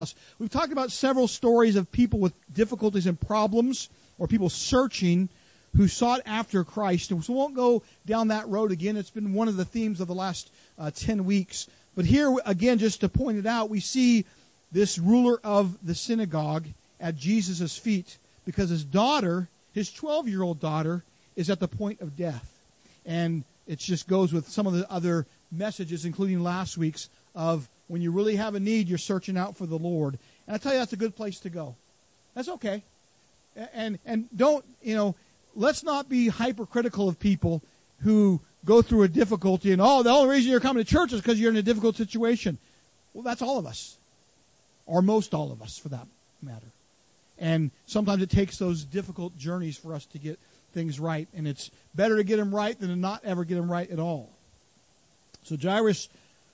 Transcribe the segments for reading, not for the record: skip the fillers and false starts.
We've talked about several stories of people with difficulties and problems, or people searching, who sought after Christ. And so we won't go down that road again. It's been one of the themes of the last 10 weeks. But here, again, just to point it out, we see this ruler of the synagogue at Jesus' feet because his daughter, his 12-year-old daughter, is at the point of death. And it just goes with some of the other messages, including last week's, of when you really have a need, you're searching out for the Lord. And I tell you, that's a good place to go. That's okay. And don't, let's not be hypercritical of people who go through a difficulty and, the only reason you're coming to church is because you're in a difficult situation. Well, that's all of us. Or most all of us, for that matter. And sometimes it takes those difficult journeys for us to get things right. And it's better to get them right than to not ever get them right at all. So Jairus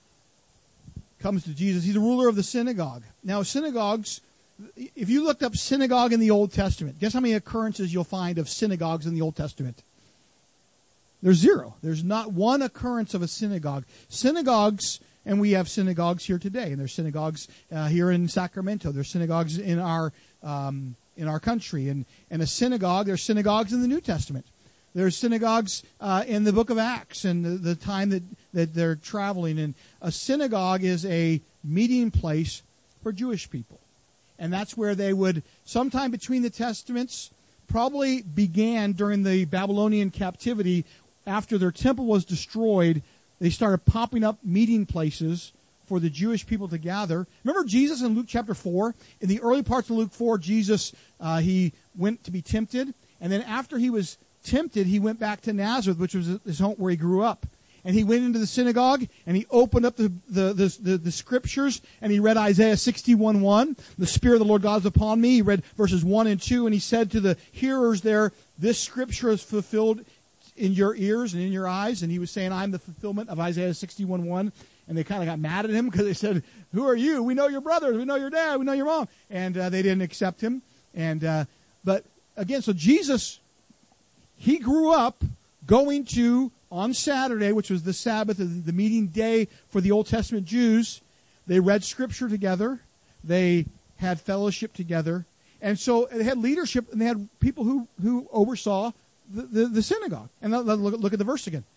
comes to Jesus. He's a ruler of the synagogue. Now, synagogues, if you looked up synagogue in the Old Testament, guess how many occurrences you'll find of synagogues in the Old Testament? There's zero. There's not one occurrence of a synagogue. Synagogues, and we have synagogues here today, and there's synagogues here in Sacramento. There's synagogues in our country, and a synagogue. There's synagogues in the New Testament. There's synagogues in the book of Acts and the time that they're traveling. And a synagogue is a meeting place for Jewish people. And that's where they would, sometime between the Testaments, probably began during the Babylonian captivity. After their temple was destroyed, they started popping up meeting places for the Jewish people to gather. Remember Jesus in Luke chapter 4? In the early parts of Luke 4, Jesus, he went to be tempted. And then after he was tempted, he went back to Nazareth, which was his home where he grew up. And he went into the synagogue, and he opened up the scriptures, and he read Isaiah 61:1. The Spirit of the Lord God is upon me. He read verses 1 and 2, and he said to the hearers there, this scripture is fulfilled in your ears and in your eyes. And he was saying, I'm the fulfillment of Isaiah 61:1. And they kind of got mad at him because they said, who are you? We know your brothers. We know your dad. We know your mom. And they didn't accept him. But again, so Jesus, he grew up going to, on Saturday, which was the Sabbath, the meeting day for the Old Testament Jews, they read Scripture together. They had fellowship together. And so they had leadership, and they had people who oversaw the synagogue. And look at the verse again.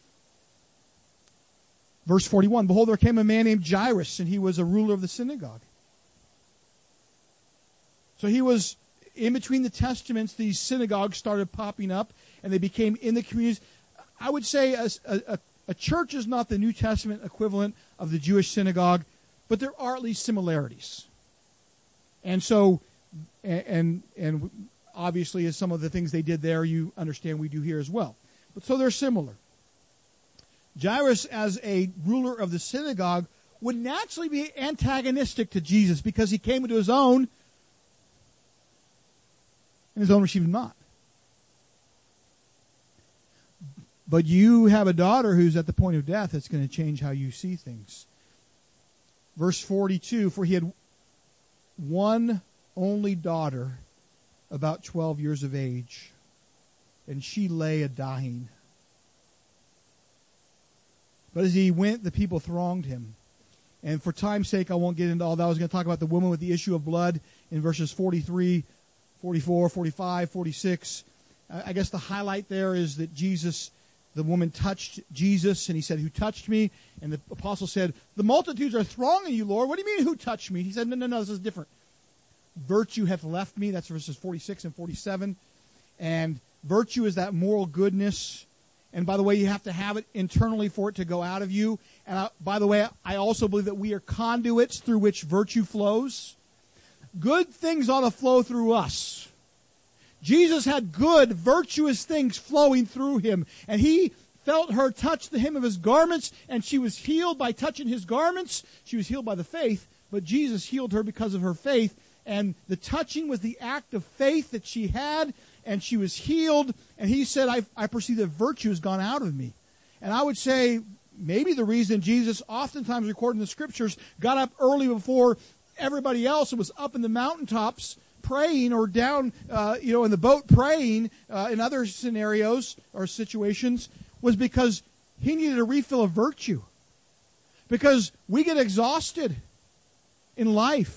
Verse 41, behold, there came a man named Jairus, and he was a ruler of the synagogue. So he was, in between the Testaments, these synagogues started popping up, and they became in the communities. I would say a church is not the New Testament equivalent of the Jewish synagogue, but there are at least similarities. And so, and obviously, as some of the things they did there, you understand we do here as well. But so they're similar. Jairus, as a ruler of the synagogue, would naturally be antagonistic to Jesus because he came into his own, and his own received him not. But you have a daughter who's at the point of death. It's going to change how you see things. Verse 42, for he had one only daughter, about 12 years of age, and she lay a-dying. But as he went, the people thronged him. And for time's sake, I won't get into all that. I was going to talk about the woman with the issue of blood in verses 43, 44, 45, 46. I guess the highlight there is that the woman touched Jesus, and he said, who touched me? And the apostle said, the multitudes are thronging you, Lord. What do you mean, who touched me? He said, no, this is different. Virtue hath left me. That's verses 46 and 47. And virtue is that moral goodness. And by the way, you have to have it internally for it to go out of you. And by the way, I also believe that we are conduits through which virtue flows. Good things ought to flow through us. Jesus had good, virtuous things flowing through him. And he felt her touch the hem of his garments, and she was healed by touching his garments. She was healed by the faith, but Jesus healed her because of her faith. And the touching was the act of faith that she had, and she was healed. And he said, I perceive that virtue has gone out of me. And I would say maybe the reason Jesus, oftentimes recorded in the Scriptures, got up early before everybody else and was up in the mountaintops praying, or down in the boat praying in other scenarios or situations, was because he needed a refill of virtue. Because we get exhausted in life.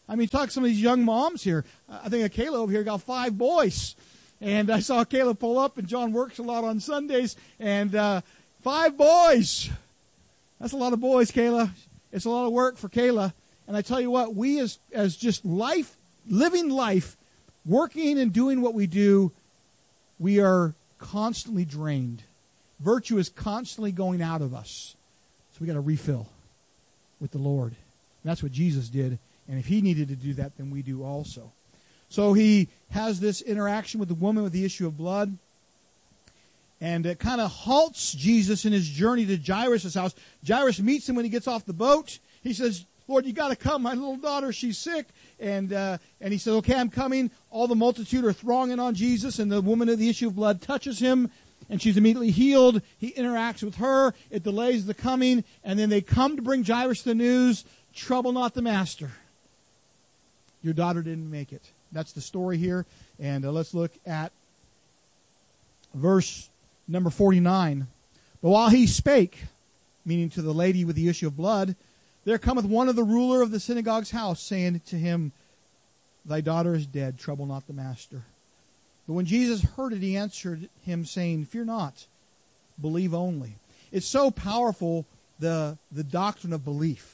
I mean, talk to some of these young moms here. I think Kayla over here got 5 boys. And I saw Kayla pull up, and John works a lot on Sundays. And 5 boys. That's a lot of boys, Kayla. It's a lot of work for Kayla. And I tell you what, we as just living life, working and doing what we do, we are constantly drained. Virtue is constantly going out of us. So we got to refill with the Lord. And that's what Jesus did. And if he needed to do that, then we do also. So he has this interaction with the woman with the issue of blood. And it kind of halts Jesus in his journey to Jairus' house. Jairus meets him when he gets off the boat. He says, Lord, you got to come. My little daughter, she's sick. And he says, okay, I'm coming. All the multitude are thronging on Jesus, and the woman of the issue of blood touches him, and she's immediately healed. He interacts with her. It delays the coming, and then they come to bring Jairus the news, trouble not the master. Your daughter didn't make it. That's the story here. And let's look at verse number 49. But while he spake, meaning to the lady with the issue of blood, there cometh one of the ruler of the synagogue's house, saying to him, Thy daughter is dead, trouble not the master. But when Jesus heard it, he answered him, saying, Fear not, believe only. It's so powerful, the doctrine of belief.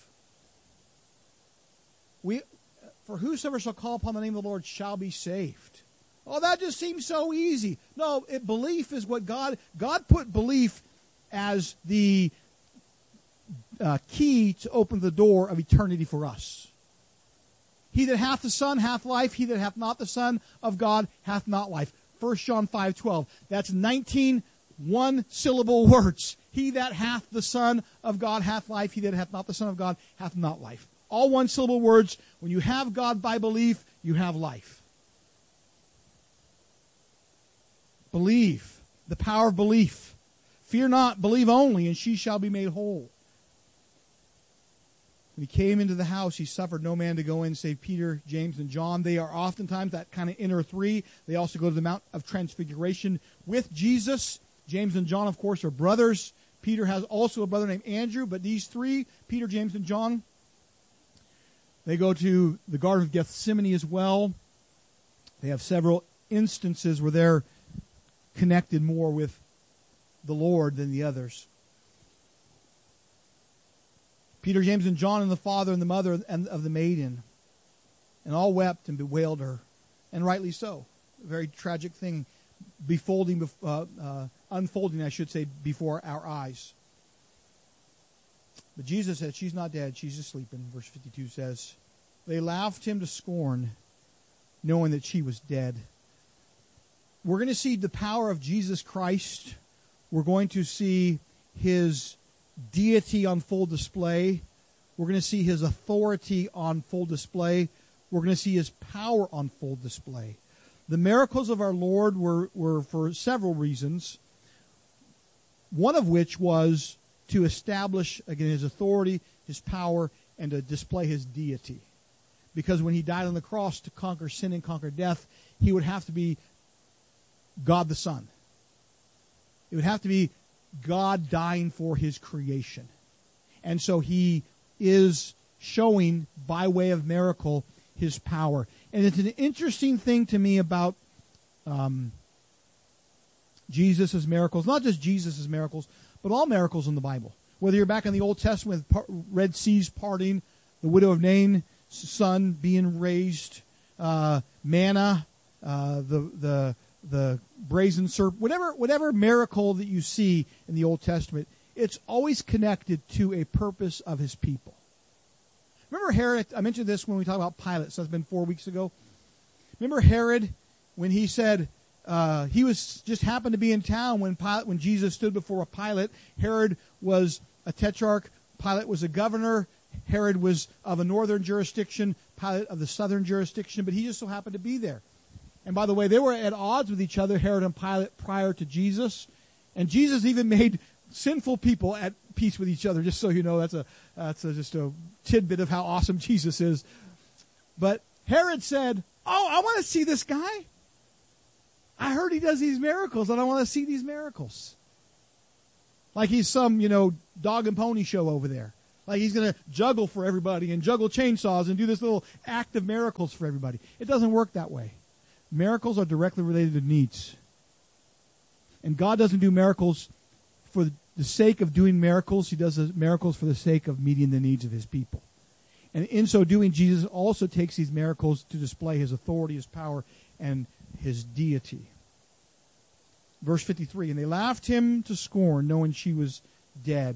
For whosoever shall call upon the name of the Lord shall be saved. Oh, that just seems so easy. No, belief is what God put belief as the key to open the door of eternity for us. He that hath the Son hath life. He that hath not the Son of God hath not life. 1 John 5:12. That's 19 one-syllable words. He that hath the Son of God hath life. He that hath not the Son of God hath not life. All one-syllable words. When you have God by belief, you have life. Believe. The power of belief. Fear not, believe only, and she shall be made whole. When he came into the house, he suffered no man to go in save Peter, James, and John. They are oftentimes that kind of inner three. They also go to the Mount of Transfiguration with Jesus. James and John, of course, are brothers. Peter has also a brother named Andrew, but these three, Peter, James, and John, they go to the Garden of Gethsemane as well. They have several instances where they're connected more with the Lord than the others. Peter, James, and John, and the father and the mother and of the maiden, and all wept and bewailed her, and rightly so. A very tragic thing, unfolding, I should say, before our eyes. But Jesus said, she's not dead, she's just sleeping. Verse 52 says, they laughed him to scorn, knowing that she was dead. We're going to see the power of Jesus Christ. We're going to see his deity on full display. We're going to see his authority on full display. We're going to see his power on full display. The miracles of our Lord were for several reasons, one of which was to establish, again, his authority, his power, and to display his deity. Because when he died on the cross to conquer sin and conquer death, he would have to be God the Son. It would have to be God dying for his creation. And so he is showing, by way of miracle, his power. And it's an interesting thing to me about Jesus' miracles, not just Jesus' miracles, but all miracles in the Bible. Whether you're back in the Old Testament with Red Seas parting, the widow of Nain's son being raised, manna, the brazen serpent, whatever miracle that you see in the Old Testament, it's always connected to a purpose of his people. Remember Herod? I mentioned this when we talked about Pilate, so it's been 4 weeks ago. Remember Herod when he said he was just happened to be in town when Jesus stood before a Pilate. Herod was a tetrarch. Pilate was a governor. Herod was of a northern jurisdiction. Pilate of the southern jurisdiction. But he just so happened to be there. And by the way, they were at odds with each other, Herod and Pilate, prior to Jesus. And Jesus even made sinful people at peace with each other. Just so you know, that's just a tidbit of how awesome Jesus is. But Herod said, "Oh, I want to see this guy. I heard he does these miracles, and I want to see these miracles." Like he's some, dog and pony show over there. like he's going to juggle for everybody and juggle chainsaws and do this little act of miracles for everybody. It doesn't work that way. Miracles are directly related to needs. And God doesn't do miracles for the sake of doing miracles. He does miracles for the sake of meeting the needs of his people. And in so doing, Jesus also takes these miracles to display his authority, his power, and his deity. Verse 53, and they laughed him to scorn, knowing she was dead.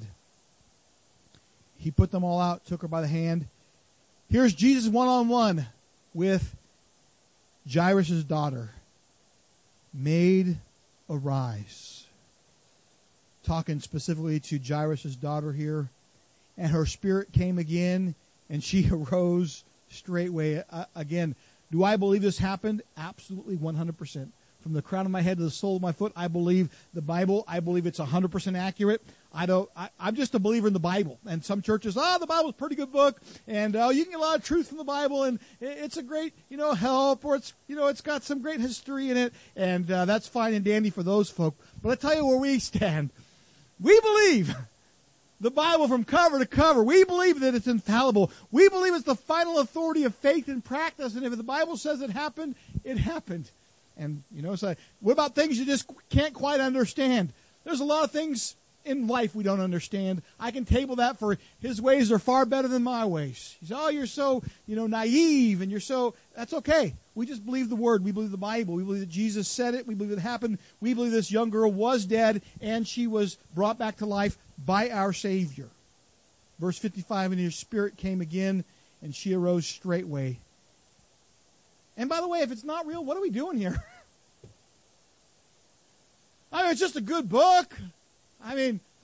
He put them all out, took her by the hand. Here's Jesus one-on-one with Jairus' daughter. Maid, arise. Talking specifically to Jairus' daughter here. And her spirit came again, and she arose straightway. Again, do I believe this happened? Absolutely 100%. From the crown of my head to the sole of my foot, I believe the Bible. I believe it's 100% accurate. I'm just a believer in the Bible. And some churches, the Bible's a pretty good book, and you can get a lot of truth from the Bible, and it's a great, help, or it's got some great history in it, and that's fine and dandy for those folk. But I tell you where we stand. We believe the Bible from cover to cover. We believe that it's infallible. We believe it's the final authority of faith and practice, and if the Bible says it happened, it happened. And, so what about things you just can't quite understand? There's a lot of things in life we don't understand. I can table that for his ways are far better than my ways. He says, you're so, naive, and you're so, that's okay. We just believe the Word. We believe the Bible. We believe that Jesus said it. We believe it happened. We believe this young girl was dead, and she was brought back to life by our Savior. Verse 55, and his spirit came again, and she arose straightway. And by the way, if it's not real, what are we doing here? It's just a good book. I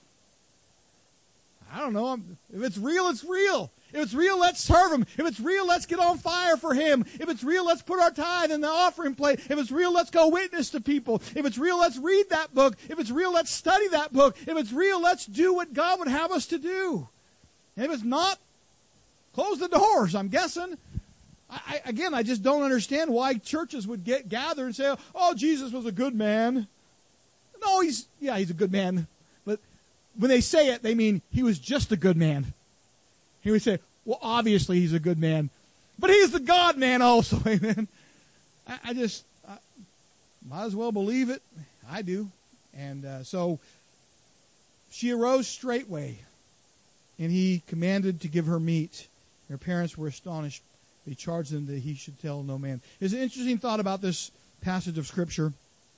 don't know. If it's real, it's real. If it's real, let's serve him. If it's real, let's get on fire for him. If it's real, let's put our tithe in the offering plate. If it's real, let's go witness to people. If it's real, let's read that book. If it's real, let's study that book. If it's real, let's do what God would have us to do. And if it's not, close the doors, I'm guessing. I just don't understand why churches would gather and say, Jesus was a good man. No, he's a good man. But when they say it, they mean he was just a good man. He would say, well, obviously he's a good man. But he's the God man also, amen. I might as well believe it. I do. And so she arose straightway, and he commanded to give her meat. Her parents were astonished. They charged him that he should tell no man. There's an interesting thought about this passage of Scripture.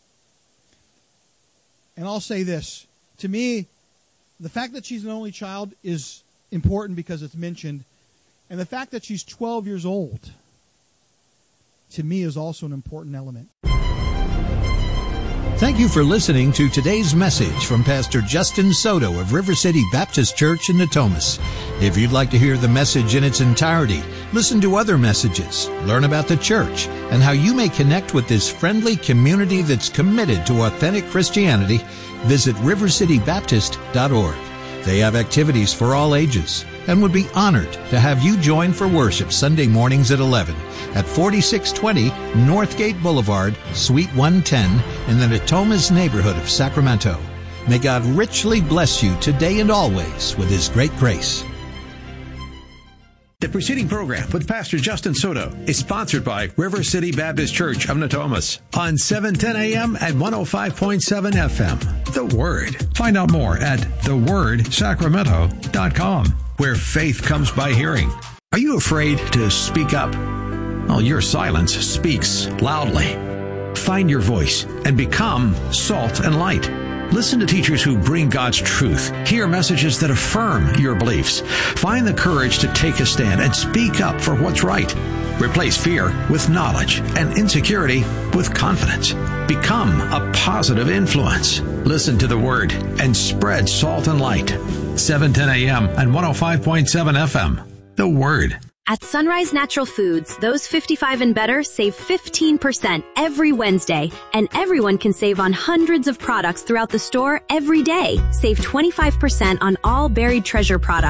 And I'll say this. To me, the fact that she's an only child is important because it's mentioned. And the fact that she's 12 years old, to me, is also an important element. Thank you for listening to today's message from Pastor Justin Soto of River City Baptist Church in Natomas. If you'd like to hear the message in its entirety, listen to other messages, learn about the church, and how you may connect with this friendly community that's committed to authentic Christianity, visit rivercitybaptist.org. They have activities for all ages and would be honored to have you join for worship Sunday mornings at 11 at 4620 Northgate Boulevard, Suite 110 in the Natomas neighborhood of Sacramento. May God richly bless you today and always with His great grace. The preceding program with Pastor Justin Soto is sponsored by River City Baptist Church of Natomas on 710 AM and 105.7 FM. The Word. Find out more at thewordsacramento.com, where faith comes by hearing. Are you afraid to speak up? Well, your silence speaks loudly. Find your voice and become salt and light. Listen to teachers who bring God's truth. Hear messages that affirm your beliefs. Find the courage to take a stand and speak up for what's right. Replace fear with knowledge and insecurity with confidence. Become a positive influence. Listen to the Word and spread salt and light. 710 AM and 105.7 FM. The Word. At Sunrise Natural Foods, those 55 and better save 15% every Wednesday, and everyone can save on hundreds of products throughout the store every day. Save 25% on all Buried Treasure products,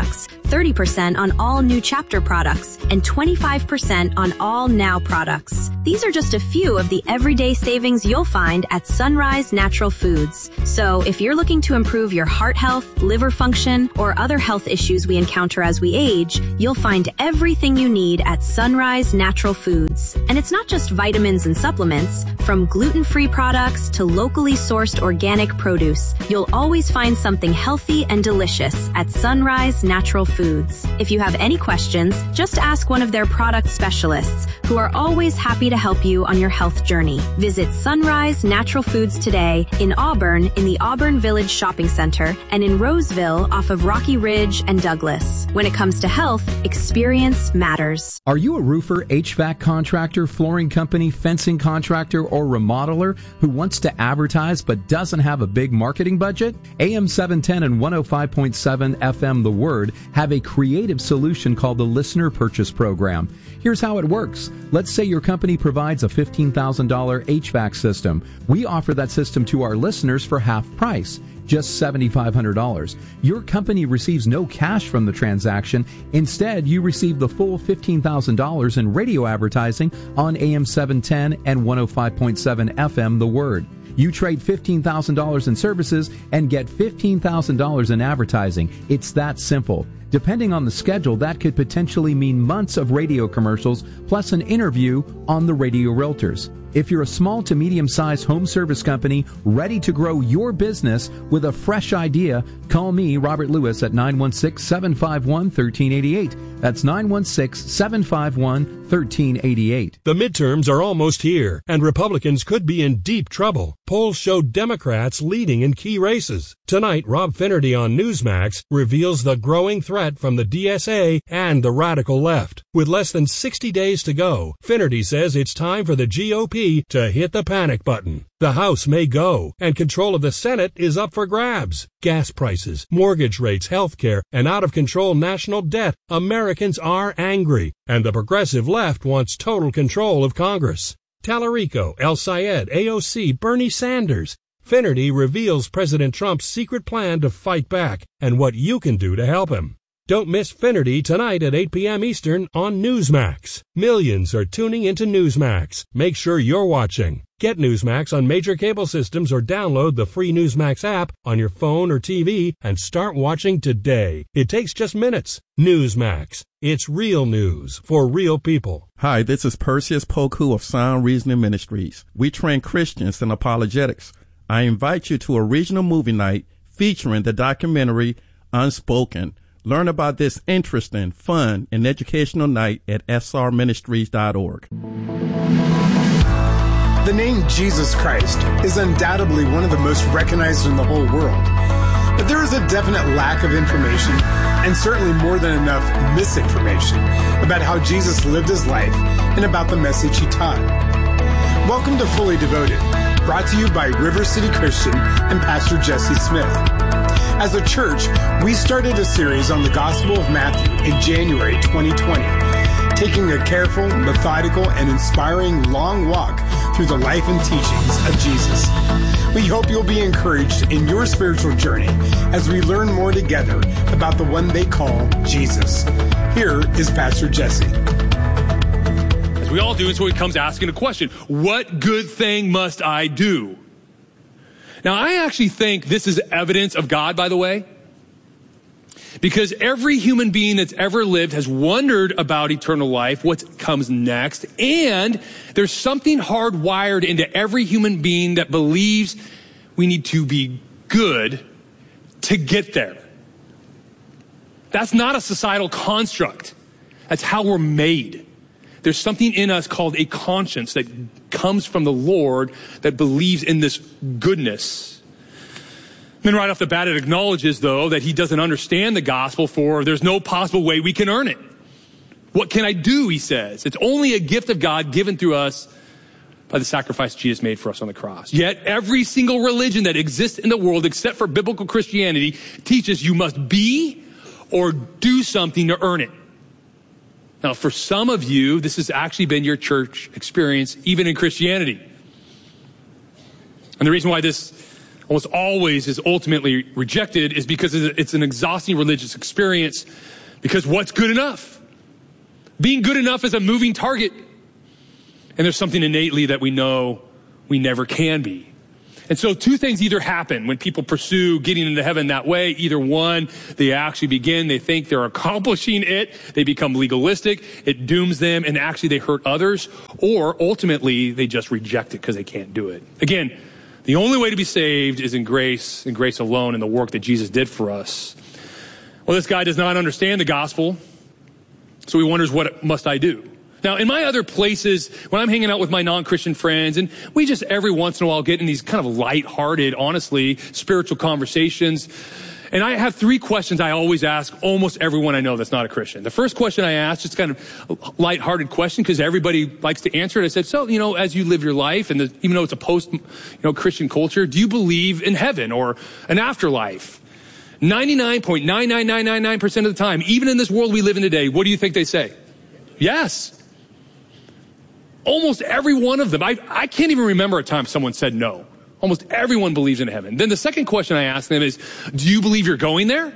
30% on all new Chapter products and 25% on all Now products. These are just a few of the everyday savings you'll find at Sunrise Natural Foods. So if you're looking to improve your heart health, liver function, or other health issues we encounter as we age, you'll find everything you need at Sunrise Natural Foods. And it's not just vitamins and supplements. From gluten-free products to locally sourced organic produce, you'll always find something healthy and delicious at Sunrise Natural Foods. If you have any questions, just ask one of their product specialists, who are always happy to help you on your health journey. Visit Sunrise Natural Foods today in Auburn in the Auburn Village Shopping Center and in Roseville off of Rocky Ridge and Douglas. When it comes to health, experience matters. Are you a roofer, HVAC contractor, flooring company, fencing contractor, or remodeler who wants to advertise but doesn't have a big marketing budget? AM 710 and 105.7 FM The Word have a creative solution called the Listener Purchase Program. Here's how it works. Let's say your company provides a $15,000 HVAC system. We offer that system to our listeners for half price, just $7,500. Your company receives no cash from the transaction. Instead, you receive the full $15,000 in radio advertising on AM 710 and 105.7 FM The Word. You trade $15,000 in services and get $15,000 in advertising. It's that simple. Depending on the schedule, that could potentially mean months of radio commercials plus an interview on the Radio Realtors. If you're a small to medium-sized home service company ready to grow your business with a fresh idea, call me, Robert Lewis, at 916-751-1388. That's 916-751-1388. The midterms are almost here, and Republicans could be in deep trouble. Polls show Democrats leading in key races. Tonight, Rob Finnerty on Newsmax reveals the growing threat from the DSA and the radical left. With less than 60 days to go, Finnerty says it's time for the GOP to hit the panic button. The House may go, and control of the Senate is up for grabs. Gas prices, mortgage rates, health care, and out-of-control national debt. Americans are angry, and the progressive left wants total control of Congress. Tallarico, El Sayed, AOC, Bernie Sanders. Finnerty reveals President Trump's secret plan to fight back and what you can do to help him. Don't miss Finnerty tonight at 8 p.m. Eastern on Newsmax. Millions are tuning into Newsmax. Make sure you're watching. Get Newsmax on major cable systems or download the free Newsmax app on your phone or TV and start watching today. It takes just minutes. Newsmax. It's real news for real people. Hi, this is Perseus Poku of Sound Reasoning Ministries. We train Christians in apologetics. I invite you to a regional movie night featuring the documentary Unspoken. Learn about this interesting, fun, and educational night at srministries.org. The name Jesus Christ is undoubtedly one of the most recognized in the whole world. But there is a definite lack of information, and certainly more than enough misinformation, about how Jesus lived his life and about the message he taught. Welcome to Fully Devoted, brought to you by River City Christian and Pastor Jesse Smith. As a church, we started a series on the Gospel of Matthew in January 2020, taking a careful, methodical, and inspiring long walk through the life and teachings of Jesus. We hope you'll be encouraged in your spiritual journey as we learn more together about the one they call Jesus. Here is Pastor Jesse. As we all do, so he comes asking a question: what good thing must I do? Now, I actually think this is evidence of God, by the way, because every human being that's ever lived has wondered about eternal life, what comes next, and there's something hardwired into every human being that believes we need to be good to get there. That's not a societal construct. That's how we're made. There's something in us called a conscience that comes from the Lord that believes in this goodness. Then right off the bat, it acknowledges, though, that he doesn't understand the gospel, for there's no possible way we can earn it. What can I do, he says. It's only a gift of God given through us by the sacrifice Jesus made for us on the cross. Yet every single religion that exists in the world, except for biblical Christianity, teaches you must be or do something to earn it. Now, for some of you, this has actually been your church experience, even in Christianity. And the reason why this almost always is ultimately rejected is because it's an exhausting religious experience Because what's good enough? Being good enough is a moving target. And there's something innately that we know we never can be. And so two things either happen when people pursue getting into heaven that way. Either one, they actually they think they're accomplishing it. They become legalistic. It dooms them, and actually they hurt others. Or ultimately, they just reject it because they can't do it. Again, the only way to be saved is in grace, and grace alone, and the work that Jesus did for us. Well, this guy does not understand the gospel, so he wonders, what must I do? Now, in my other places, when I'm hanging out with my non-Christian friends, and we just every once in a while get in these kind of lighthearted, honestly, spiritual conversations, and I have three questions I always ask almost everyone I know that's not a Christian. The first question I ask, just kind of a lighthearted question, because everybody likes to answer it. I said, so, as you live your life, and even though it's a post-Christian culture, do you believe in heaven or an afterlife? 99.99999% of the time, even in this world we live in today, what do you think they say? Yes. Almost every one of them. I can't even remember a time someone said no. Almost everyone believes in heaven. Then the second question I ask them is, do you believe you're going there?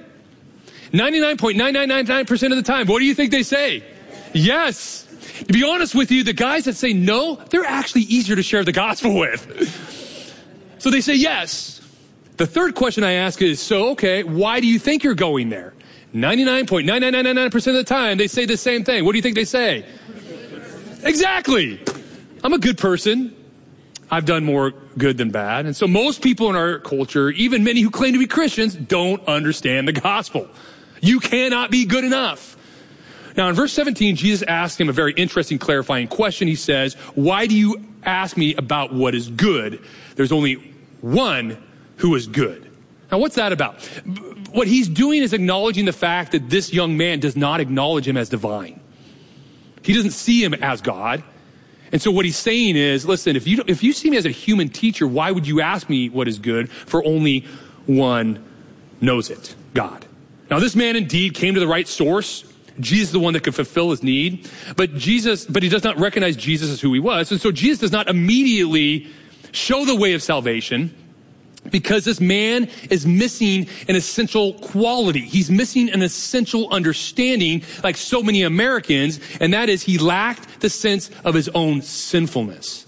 99.9999% of the time, what do you think they say? Yes. To be honest with you, the guys that say no, they're actually easier to share the gospel with. So they say yes. The third question I ask is, so okay, why do you think you're going there? 99.9999% of the time, they say the same thing. What do you think they say? Exactly. I'm a good person. I've done more good than bad. And so most people in our culture, even many who claim to be Christians, don't understand the gospel. You cannot be good enough. Now in verse 17, Jesus asked him a very interesting clarifying question. He says, why do you ask me about what is good? There's only one who is good. Now what's that about? What he's doing is acknowledging the fact that this young man does not acknowledge him as divine. He doesn't see him as God. And so what he's saying is, listen, if you see me as a human teacher, why would you ask me what is good? For only one knows it, God. Now this man indeed came to the right source. Jesus is the one that could fulfill his need. But he does not recognize Jesus as who he was. And so Jesus does not immediately show the way of salvation, because this man is missing an essential quality. He's missing an essential understanding, like so many Americans, and that is he lacked the sense of his own sinfulness.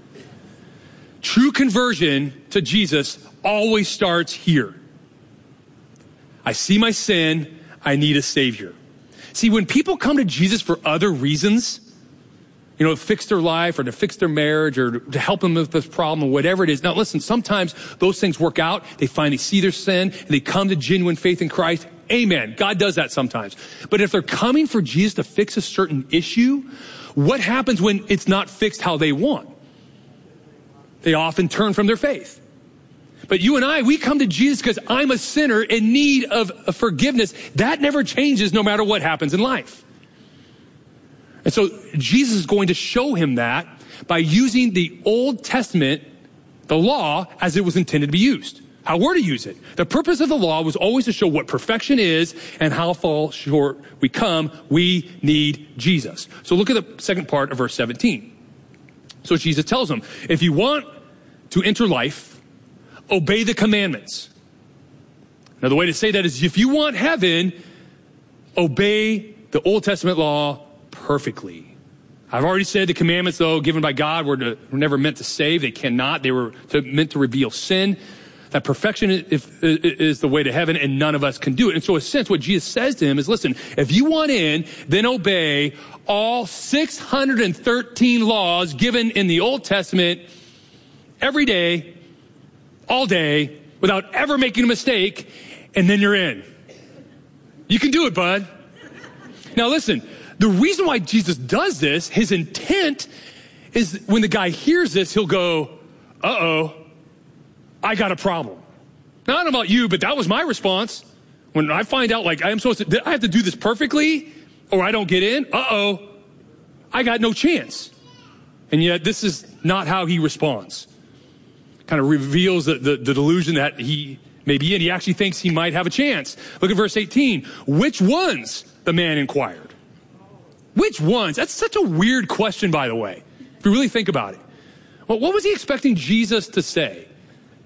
True conversion to Jesus always starts here. I see my sin. I need a Savior. See, when people come to Jesus for other reasons, to fix their life or to fix their marriage or to help them with this problem or whatever it is. Now listen, sometimes those things work out. They finally see their sin and they come to genuine faith in Christ. Amen. God does that sometimes. But if they're coming for Jesus to fix a certain issue, what happens when it's not fixed how they want? They often turn from their faith. But you and I, we come to Jesus because I'm a sinner in need of forgiveness. That never changes no matter what happens in life. And so Jesus is going to show him that by using the Old Testament, the law, as it was intended to be used. How we're to use it. The purpose of the law was always to show what perfection is and how far short we come. We need Jesus. So look at the second part of verse 17. So Jesus tells him, if you want to enter life, obey the commandments. Now the way to say that is, if you want heaven, obey the Old Testament law perfectly. I've already said the commandments, though, given by God were never meant to save. They cannot. They were meant to reveal sin. That perfection is the way to heaven, and none of us can do it. And so in a sense, what Jesus says to him is, listen, if you want in, then obey all 613 laws given in the Old Testament every day, all day, without ever making a mistake, and then you're in. You can do it, bud. Now listen, the reason why Jesus does this, his intent is when the guy hears this, he'll go, uh-oh, I got a problem. Now, I don't know about you, but that was my response. When I find out, like, I have to do this perfectly, or I don't get in, uh-oh, I got no chance. And yet, this is not how he responds. Kind of reveals the delusion that he may be in. He actually thinks he might have a chance. Look at verse 18. Which ones? The man inquired. Which ones? That's such a weird question, by the way, if you really think about it. Well, what was he expecting Jesus to say?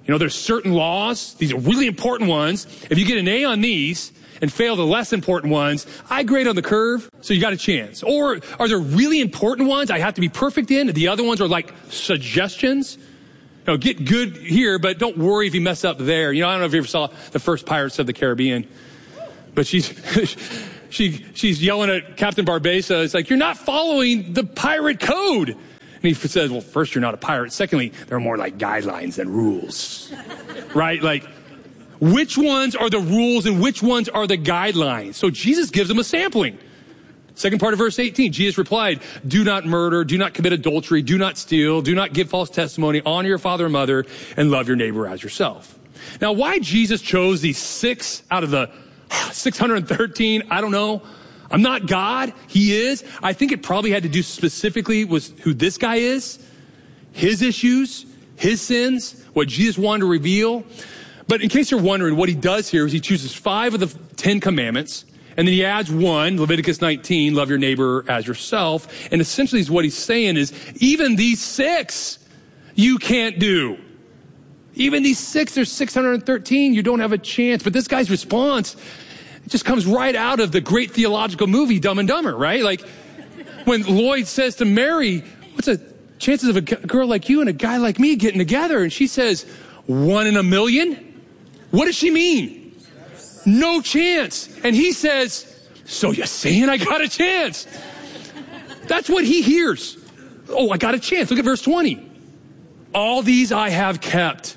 You know, there's certain laws. These are really important ones. If you get an A on these and fail the less important ones, I grade on the curve, so you got a chance. Or are there really important ones I have to be perfect in? The other ones are like suggestions. You know, get good here, but don't worry if you mess up there. You know, I don't know if you ever saw the first Pirates of the Caribbean, but she's yelling at Captain Barbassa. It's like, you're not following the pirate code. And he says, well, first, you're not a pirate. Secondly, there are more like guidelines than rules, right? Like, which ones are the rules and which ones are the guidelines? So Jesus gives them a sampling. Second part of verse 18, Jesus replied, do not murder, do not commit adultery, do not steal, do not give false testimony, honor your father and mother, and love your neighbor as yourself. Now, why Jesus chose these 6 out of the 613, I don't know. I'm not God. He is. I think it probably had to do specifically with who this guy is, his issues, his sins, what Jesus wanted to reveal. But in case you're wondering, what he does here is he chooses 5 of the 10 commandments, and then he adds 1, Leviticus 19, love your neighbor as yourself. And essentially what he's saying is, even these 6 you can't do. Even these 6, there's 613, you don't have a chance. But this guy's response, it just comes right out of the great theological movie, Dumb and Dumber, right? Like when Lloyd says to Mary, what's the chances of a girl like you and a guy like me getting together? And she says, 1 in a million? What does she mean? No chance. And he says, so you're saying I got a chance? That's what he hears. Oh, I got a chance. Look at verse 20. All these I have kept.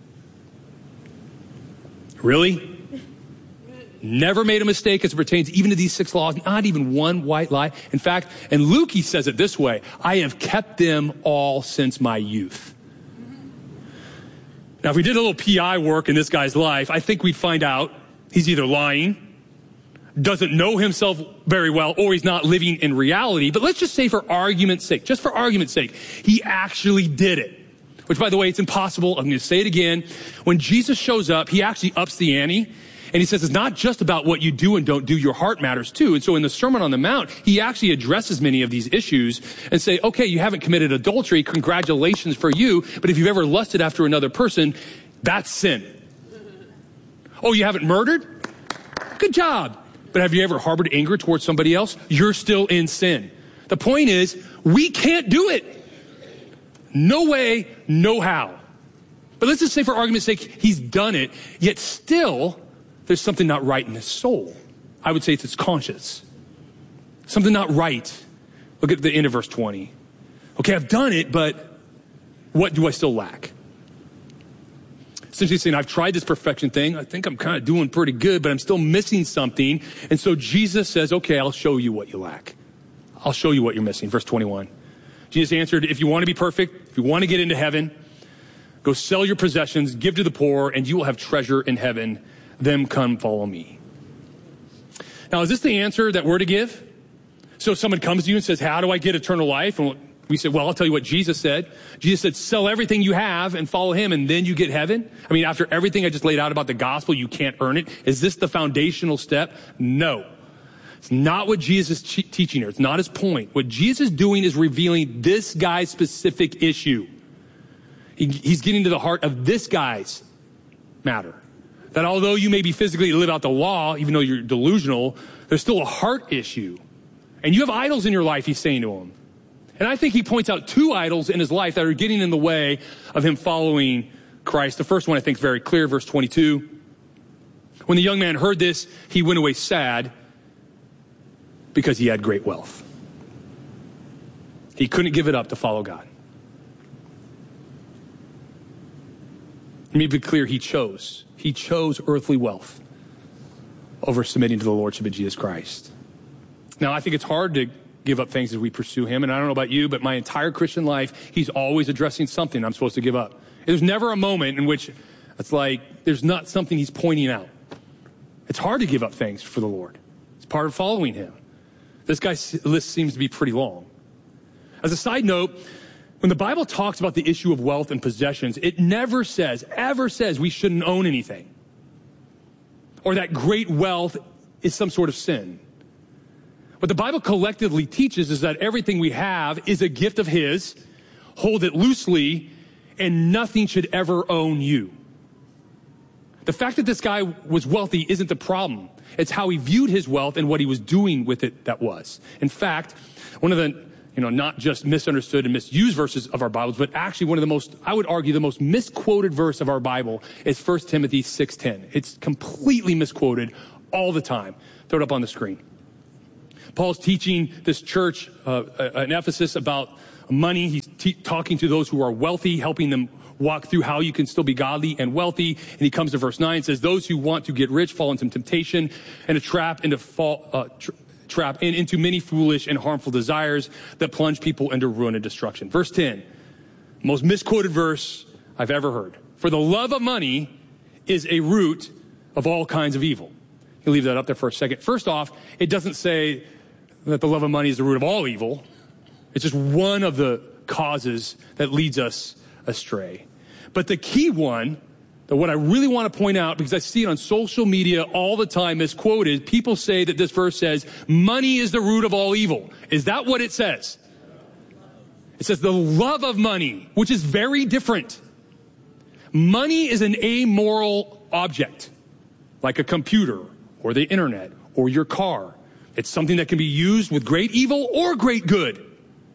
Really? Never made a mistake as it pertains even to these 6 laws, not even one white lie. In fact, and Luke, he says it this way, I have kept them all since my youth. Now, if we did a little PI work in this guy's life, I think we'd find out he's either lying, doesn't know himself very well, or he's not living in reality. But let's just say for argument's sake, just for argument's sake, he actually did it. Which, by the way, it's impossible. I'm going to say it again. When Jesus shows up, he actually ups the ante. And he says it's not just about what you do and don't do, your heart matters too. And so in the Sermon on the Mount, he actually addresses many of these issues and say, okay, you haven't committed adultery, congratulations for you, but if you've ever lusted after another person, that's sin. Oh, you haven't murdered? Good job. But have you ever harbored anger towards somebody else? You're still in sin. The point is, we can't do it. No way, no how. But let's just say for argument's sake, he's done it, yet still, there's something not right in his soul. I would say it's his conscience. Something not right. Look at the end of verse 20. Okay, I've done it, but what do I still lack? Essentially saying, I've tried this perfection thing. I think I'm kind of doing pretty good, but I'm still missing something. And so Jesus says, okay, I'll show you what you lack. I'll show you what you're missing. Verse 21. Jesus answered, if you want to be perfect, if you want to get into heaven, go sell your possessions, give to the poor, and you will have treasure in heaven. Then come follow me. Now, is this the answer that we're to give? So someone comes to you and says, how do I get eternal life? And we say, well, I'll tell you what Jesus said. Jesus said, sell everything you have and follow him, and then you get heaven. I mean, after everything I just laid out about the gospel, you can't earn it. Is this the foundational step? No. It's not what Jesus is teaching here. It's not his point. What Jesus is doing is revealing this guy's specific issue. He's getting to the heart of this guy's matter. That although you may be physically live out the law, even though you're delusional, there's still a heart issue. And you have idols in your life, he's saying to him. And I think he points out 2 idols in his life that are getting in the way of him following Christ. The first one I think is very clear, verse 22. When the young man heard this, he went away sad because he had great wealth. He couldn't give it up to follow God. Let me be clear, he chose earthly wealth over submitting to the lordship of Jesus Christ. Now, I think it's hard to give up things as we pursue him. And I don't know about you, but my entire Christian life, he's always addressing something I'm supposed to give up. There's never a moment in which it's like there's not something he's pointing out. It's hard to give up things for the Lord. It's part of following him. This guy's list seems to be pretty long. As a side note, when the Bible talks about the issue of wealth and possessions, it never says, ever says we shouldn't own anything. Or that great wealth is some sort of sin. What the Bible collectively teaches is that everything we have is a gift of his. Hold it loosely, and nothing should ever own you. The fact that this guy was wealthy isn't the problem. It's how he viewed his wealth and what he was doing with it that was. In fact, one of the, not just misunderstood and misused verses of our Bibles, but actually one of the most, I would argue, the most misquoted verse of our Bible is 1 Timothy 6:10. It's completely misquoted all the time. Throw it up on the screen. Paul's teaching this church in Ephesus about money. He's talking to those who are wealthy, helping them walk through how you can still be godly and wealthy. And he comes to verse 9 and says, those who want to get rich fall into temptation and a trap, and into many foolish and harmful desires that plunge people into ruin and destruction. Verse 10, most misquoted verse I've ever heard. For the love of money is a root of all kinds of evil. You leave that up there for a second. First off, it doesn't say that the love of money is the root of all evil. It's just one of the causes that leads us astray. But the key one, what I really want to point out, because I see it on social media all the time misquoted, people say that this verse says, money is the root of all evil. Is that what it says? It says the love of money, which is very different. Money is an amoral object, like a computer or the internet or your car. It's something that can be used with great evil or great good.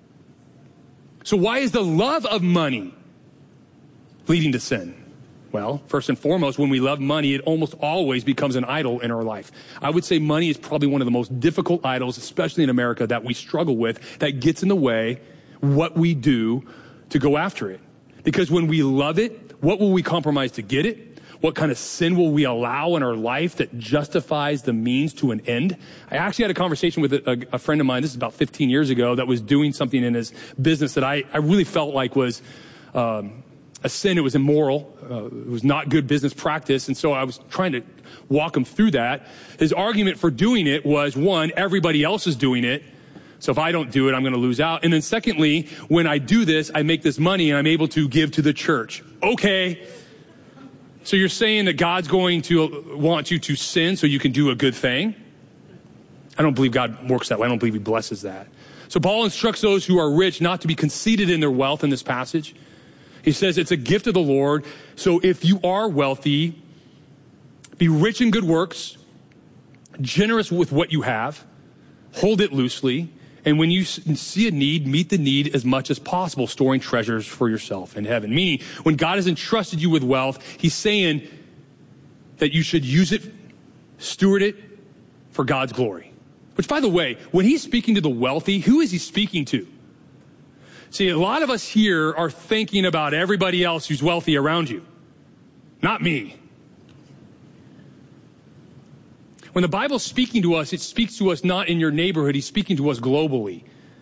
So why is the love of money leading to sin? Well, first and foremost, when we love money, it almost always becomes an idol in our life. I would say money is probably one of the most difficult idols, especially in America, that we struggle with, that gets in the way what we do to go after it. Because when we love it, what will we compromise to get it? What kind of sin will we allow in our life that justifies the means to an end? I actually had a conversation with a friend of mine, this is about 15 years ago, that was doing something in his business that I really felt like was a sin. It was immoral. It was not good business practice. And so I was trying to walk him through that. His argument for doing it was, one, everybody else is doing it. So if I don't do it, I'm going to lose out. And then secondly, when I do this, I make this money and I'm able to give to the church. Okay. So you're saying that God's going to want you to sin so you can do a good thing? I don't believe God works that way. I don't believe he blesses that. So Paul instructs those who are rich not to be conceited in their wealth in this passage. He says it's a gift of the Lord. So if you are wealthy, be rich in good works, generous with what you have, hold it loosely, and when you see a need, meet the need as much as possible, storing treasures for yourself in heaven. Meaning, when God has entrusted you with wealth, he's saying that you should use it, steward it for God's glory. Which, by the way, when he's speaking to the wealthy, who is he speaking to? See, a lot of us here are thinking about everybody else who's wealthy around you. Not me. When the Bible's speaking to us, it speaks to us not in your neighborhood. He's speaking to us globally.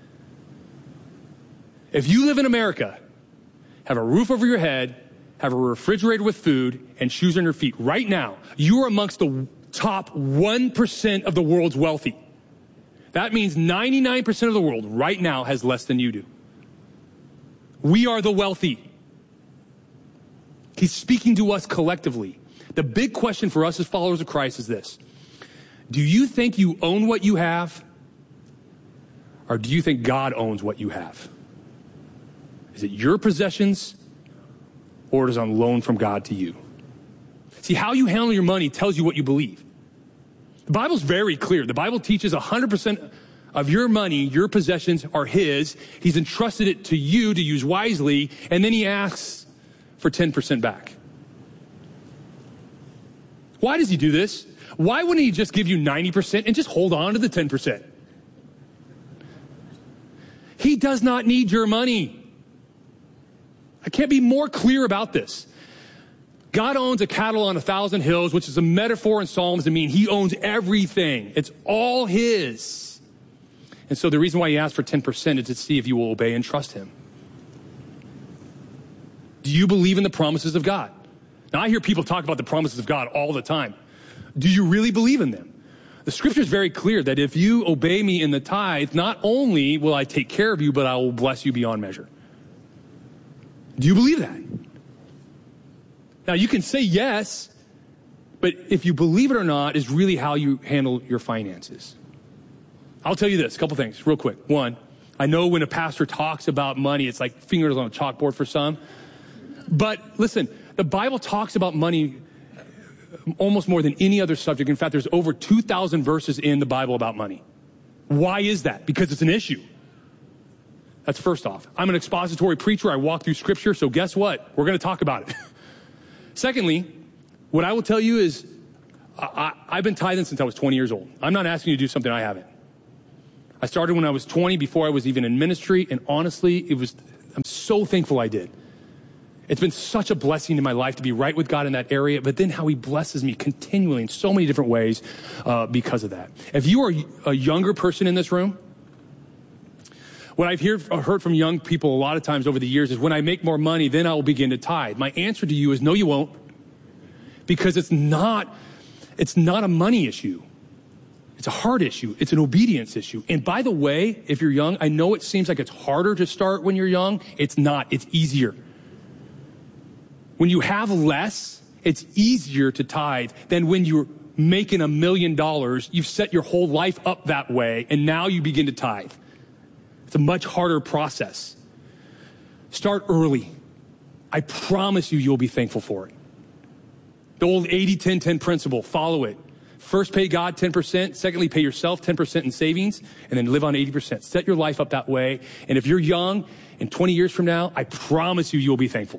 If you live in America, have a roof over your head, have a refrigerator with food, and shoes on your feet, right now, you are amongst the top 1% of the world's wealthy. That means 99% of the world right now has less than you do. We are the wealthy. He's speaking to us collectively. The big question for us as followers of Christ is this. Do you think you own what you have? Or do you think God owns what you have? Is it your possessions or is it on loan from God to you? See, how you handle your money tells you what you believe. The Bible's very clear. The Bible teaches 100% of your money, your possessions are his. He's entrusted it to you to use wisely, and then he asks for 10% back. Why does he do this? Why wouldn't he just give you 90% and just hold on to the 10%? He does not need your money. I can't be more clear about this. God owns a cattle on 1,000 hills, which is a metaphor in Psalms to mean he owns everything. It's all his. And so the reason why he asks for 10% is to see if you will obey and trust him. Do you believe in the promises of God? Now, I hear people talk about the promises of God all the time. Do you really believe in them? The scripture is very clear that if you obey me in the tithe, not only will I take care of you, but I will bless you beyond measure. Do you believe that? Now, you can say yes, but if you believe it or not is really how you handle your finances. I'll tell you this, a couple things real quick. One, I know when a pastor talks about money, it's like fingers on a chalkboard for some. But listen, the Bible talks about money almost more than any other subject. In fact, there's over 2,000 verses in the Bible about money. Why is that? Because it's an issue. That's first off. I'm an expository preacher. I walk through scripture. So guess what? We're going to talk about it. Secondly, what I will tell you is I've been tithing since I was 20 years old. I'm not asking you to do something I haven't. I started when I was 20, before I was even in ministry. And honestly, I'm so thankful I did. It's been such a blessing in my life to be right with God in that area, but then how he blesses me continually in so many different ways because of that. If you are a younger person in this room, what I've heard from young people a lot of times over the years is when I make more money, then I will begin to tithe. My answer to you is no, you won't, because it's not a money issue. It's a heart issue. It's an obedience issue. And by the way, if you're young, I know it seems like it's harder to start when you're young. It's not. It's easier. When you have less, it's easier to tithe than when you're making $1 million. You've set your whole life up that way, and now you begin to tithe. It's a much harder process. Start early. I promise you'll be thankful for it. The old 80-10-10 principle, follow it. First, pay God 10%. Secondly, pay yourself 10% in savings, and then live on 80%. Set your life up that way. And if you're young, and 20 years from now, I promise you'll be thankful.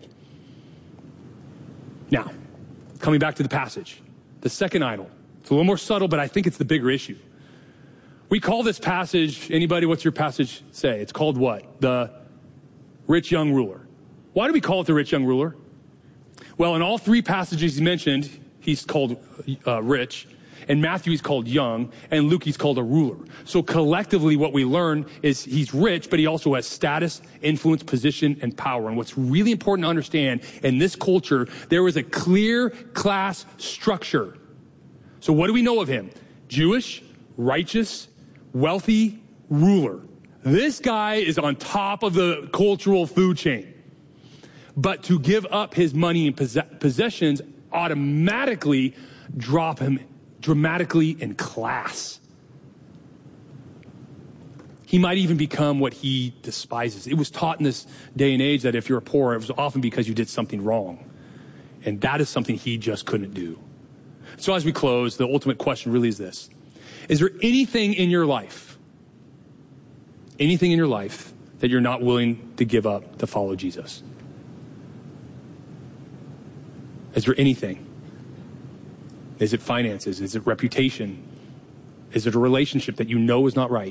Now, coming back to the passage, the second idol. It's a little more subtle, but I think it's the bigger issue. We call this passage, anybody, what's your passage say? It's called what? The rich young ruler. Why do we call it the rich young ruler? Well, in all three passages he mentioned, he's called rich. In Matthew, he's called young. And Luke, he's called a ruler. So collectively, what we learn is he's rich, but he also has status, influence, position, and power. And what's really important to understand, in this culture, there is a clear class structure. So what do we know of him? Jewish, righteous, wealthy, ruler. This guy is on top of the cultural food chain. But to give up his money and possessions automatically drop him dramatically in class. He might even become what he despises. It was taught in this day and age that if you're poor, it was often because you did something wrong. And that is something he just couldn't do. So as we close, the ultimate question really is this. Is there anything in your life that you're not willing to give up to follow Jesus? Is there anything? Is it finances? Is it reputation? Is it a relationship that you know is not right?